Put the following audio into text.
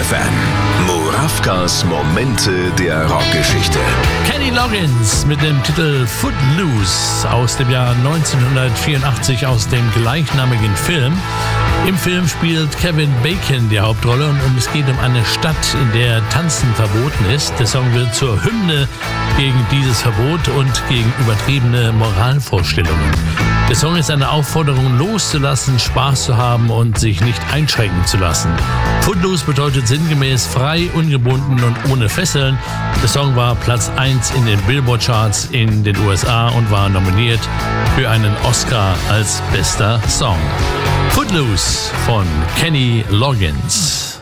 FM. Murawkas Momente der Rockgeschichte. Kenny Loggins mit dem Titel Footloose aus dem Jahr 1984 aus dem gleichnamigen Film. Im Film spielt Kevin Bacon die Hauptrolle und es geht um eine Stadt, in der Tanzen verboten ist. Der Song wird zur Hymne gegen dieses Verbot und gegen übertriebene Moralvorstellungen. Der Song ist eine Aufforderung, loszulassen, Spaß zu haben und sich nicht einschränken zu lassen. Footloose bedeutet sinngemäß frei, ungebunden und ohne Fesseln. Der Song war Platz 1 in den Billboard-Charts in den USA und war nominiert für einen Oscar als bester Song. Footloose von Kenny Loggins.